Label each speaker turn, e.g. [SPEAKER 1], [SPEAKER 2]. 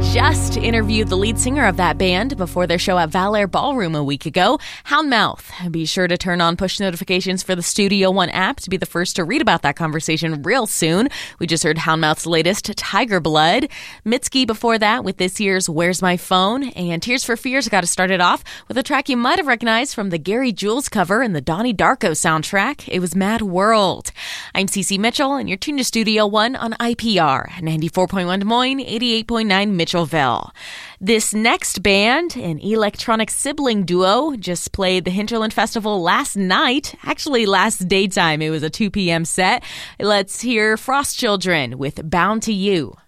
[SPEAKER 1] just interviewed the lead singer of that band before their show at Valor Ballroom a week ago, Houndmouth. Be sure to turn on push notifications for the Studio One app to be the first to read about that conversation real soon. We just heard Houndmouth's latest, Tiger Blood. Mitski before that with this year's Where's My Phone? And Tears for Fears got to start it off with a track you might have recognized from the Gary Jules cover in the Donnie Darko soundtrack. It was Mad World. I'm Cece Mitchell, and you're tuned to Studio One on IPR, 94.1 Des Moines, 88.9 Mitchellville. This next band, an electronic sibling duo, just played the Hinterland Festival last night. Actually, last daytime. It was a 2 p.m. set. Let's hear Frost Children with Bound to You.